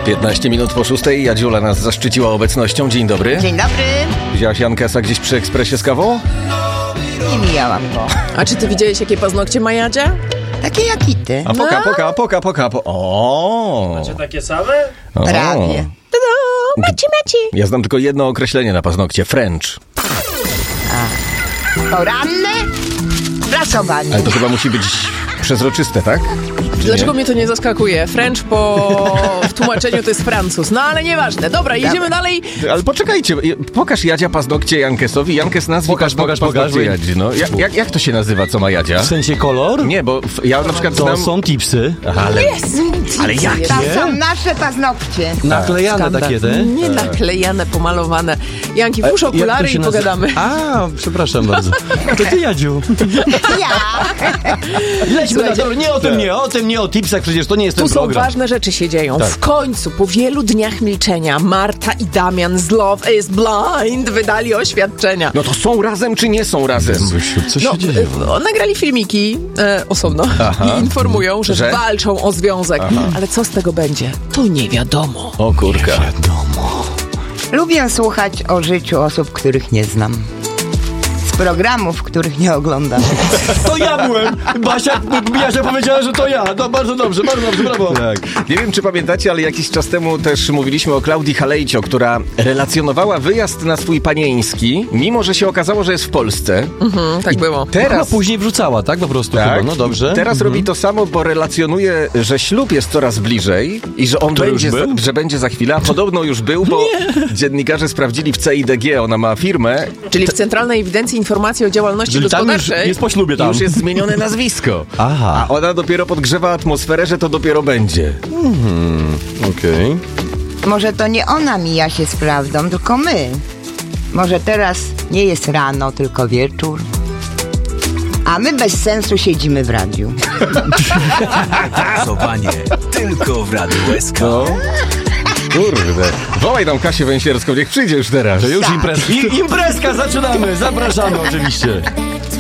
15 minut po 6. Jadziula nas zaszczyciła obecnością. Dzień dobry. Dzień dobry. Widziałaś Jankesa gdzieś przy ekspresie z kawą? Nie mijałam go. A czy ty widziałeś, jakie paznokcie ma Jadzia? Takie jak i ty. A poka. O! Macie takie same? O. Prawie. Maci. Ja znam tylko jedno określenie na paznokcie. French. Poranne prasowanie. Ale to chyba musi być przezroczyste, tak? Czy Dlaczego nie? mnie to nie zaskakuje? French w tłumaczeniu to jest Francuz. No ale nieważne. Dobra, jedziemy dalej. Ale poczekajcie, pokaż Jadzia paznokcie Jankesowi. Jankes nazwij Pokaż. paznokcie Jadzi. No, jak to się nazywa, co ma Jadzia? W sensie kolor? Nie, bo ja na przykład To znam... są tipsy. Aha, ale jakie? To są nasze paznokcie. Naklejane Skandal. takie, te? Nie naklejane, pomalowane. Janki, włóż Jak to okulary się i nazywa? pogadamy. A, przepraszam bardzo. To ty, Jadziu. Ja. Lećmy na to. Nie o tipsach, przecież to nie jest Tu ten są program. ważne rzeczy się dzieją. Tak. W końcu, po wielu dniach milczenia, Marta i Damian z Love is Blind wydali oświadczenia. No to są razem, czy nie są razem? Co się dzieje? Nagrali filmiki osobno i informują, że walczą o związek. Ale co z tego będzie? To nie wiadomo. O kurka. Lubię słuchać o życiu osób, których nie znam. Z programów, których nie oglądam. To ja byłem! Basia powiedziała, że to ja. No, bardzo dobrze, brawo. Tak. Nie wiem, czy pamiętacie, ale jakiś czas temu też mówiliśmy o Klaudii Halejcio, która relacjonowała wyjazd na swój panieński, mimo że się okazało, że jest w Polsce. Tak było. Teraz... później wrzucała, tak? Po prostu chyba, no dobrze. Teraz robi to samo, bo relacjonuje, że ślub jest coraz bliżej i że on już będzie za chwilę, a podobno już był, bo dziennikarze sprawdzili w CIDG, ona ma firmę. Czyli w Centralnej Ewidencji Informacji o Działalności Czyli tam już Gospodarczej. jest po ślubie tam. Już jest zmienione nazwisko. Aha. A ona dopiero podgrzewa atmosferę, że to dopiero będzie. Okej. Może to nie ona mija się z prawdą, tylko my. Może teraz nie jest rano, tylko wieczór. A my bez sensu siedzimy w radiu. Głosowanie tylko w Radiu SK. No. Kurde. Wołaj tam Kasię Węsierską, niech przyjdzie już teraz. To już imprezka. Imprezka, zaczynamy. Zapraszamy oczywiście.